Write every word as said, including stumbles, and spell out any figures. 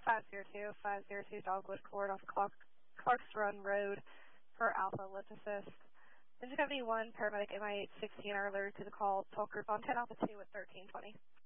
five zero two, five zero two Dogwood Court off Clark, Clarks Run Road for Alpha Lift Assist. Engine Company one, paramedic M I eight sixteen are alerted to the call. Talk group on ten Alpha two at thirteen twenty.